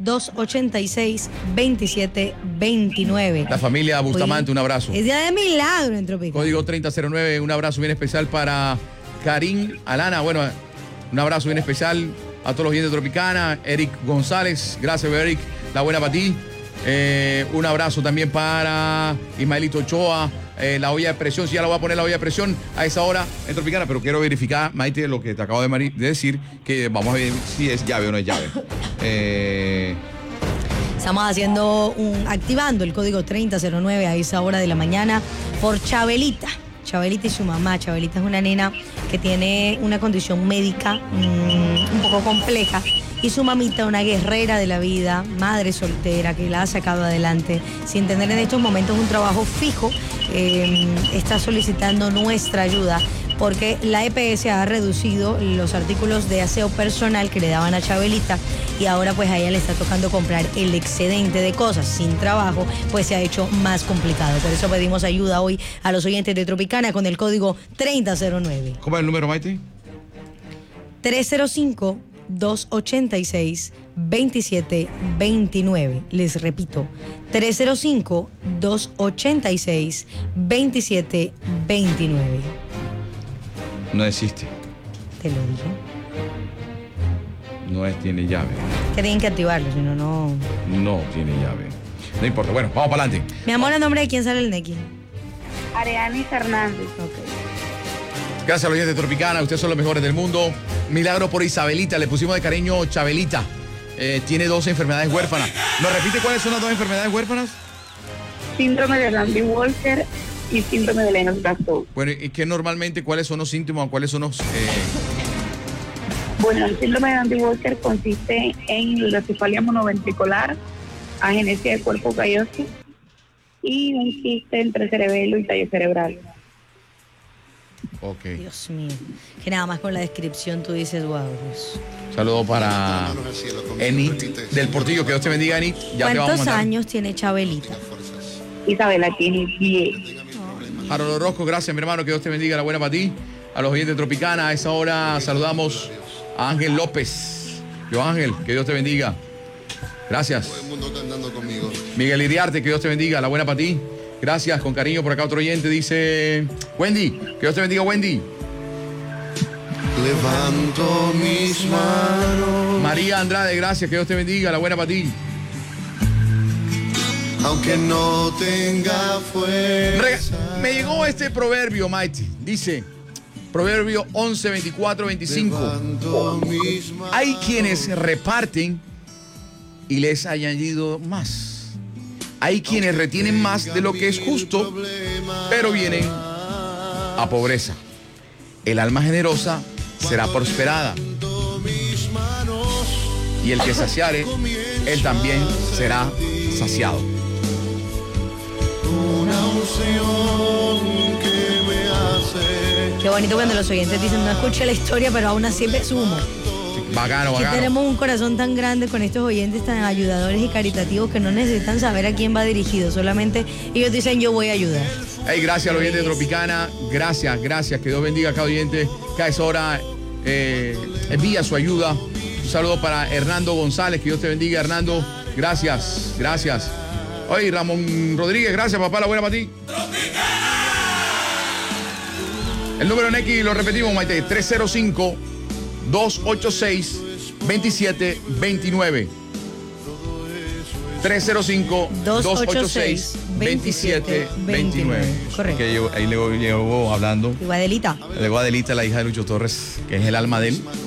305-286-2729. La familia Bustamante, un abrazo. Es día de milagro en Tropicana. Código 3009, un abrazo bien especial para Karim Alana. Bueno, un abrazo bien especial a todos los oyentes de Tropicana. Eric González, gracias Eric, la buena para ti. Un abrazo también para Ismaelito Ochoa. La olla de presión, sí, ya la voy a poner la olla de presión a esa hora en Tropicana, pero quiero verificar, Maite, lo que te acabo de decir, que vamos a ver si es llave o no es llave. Estamos activando el código 3009 a esa hora de la mañana por Chabelita. Chabelita y su mamá. Chabelita es una nena que tiene una condición médica un poco compleja. Y su mamita, una guerrera de la vida, madre soltera, que la ha sacado adelante sin tener en estos momentos un trabajo fijo. Está solicitando nuestra ayuda porque la EPS ha reducido los artículos de aseo personal que le daban a Chabelita y ahora pues a ella le está tocando comprar el excedente de cosas sin trabajo, pues se ha hecho más complicado. Por eso pedimos ayuda hoy a los oyentes de Tropicana con el código 3009. ¿Cómo es el número, Maite? 305-286-2729. Les repito, 305-286-2729. No existe. Te lo dije. Tiene llave. Que tienen que activarlo, si no, no. No tiene llave. No importa. Bueno, vamos para adelante. Mi amor, ¿a nombre de quién sale el Neki? Areanis Hernández. Ok. Gracias a los oyentes de Tropicana, ustedes son los mejores del mundo. Milagro por Isabelita, le pusimos de cariño Chabelita. Tiene 12 enfermedades huérfanas. ¿Nos repite cuáles son las 2 enfermedades huérfanas? Síndrome de Randy Walker y síndrome de Lennox-Gastaut. Bueno, ¿y qué normalmente, cuáles son los síntomas, cuáles son los...? Bueno, el síndrome de Randy Walker consiste en hidrocefalia monoventricular, agenesia de cuerpo calloso y un quiste entre cerebelo y tallo cerebral. Ok. Dios mío. Que nada más con la descripción tú dices, wow, Dios. Saludo para Eni del Portillo, que Dios te bendiga, Eni. ¿Cuántos años tiene Chabelita? Isabela tiene 10. Harold Orozco, gracias mi hermano, que Dios te bendiga, la buena para ti. A los oyentes de Tropicana, a esa hora saludamos a Ángel López. Yo Ángel, que Dios te bendiga. Gracias. Todo el mundo cantando conmigo. Miguel Iriarte, que Dios te bendiga, la buena para ti. Gracias, con cariño. Por acá otro oyente dice Wendy, que Dios te bendiga, Wendy. Levanto mis manos. María Andrade, gracias, que Dios te bendiga, la buena para ti. Aunque no tenga fuerza. Me llegó este proverbio, Maite. Dice, proverbio 11, 24, 25. Hay quienes reparten y les ha añadido más. Hay quienes retienen más de lo que es justo, pero vienen a pobreza. El alma generosa será prosperada. Y el que saciare, él también será saciado. Una unción que me hace. Qué bonito cuando los oyentes dicen, no escuché la historia, pero aún así me sumo. Bacano, Que bacano. tenemos un corazón tan grande con estos oyentes tan ayudadores y caritativos que no necesitan saber a quién va dirigido, solamente ellos dicen yo voy a ayudar. Hey, gracias a los oyentes de Tropicana, gracias, que Dios bendiga a cada oyente, que a esa hora envía su ayuda. Un saludo para Hernando González, que Dios te bendiga, Hernando, gracias. Oye, Ramón Rodríguez, gracias papá, la buena para ti. El número en X lo repetimos, Maite, 305-286-2729. 305-286-2729. Correcto. Que ahí luego llegó hablando. Y Guadelita. Luego Adelita, la hija de Lucho Torres, que es el alma de él.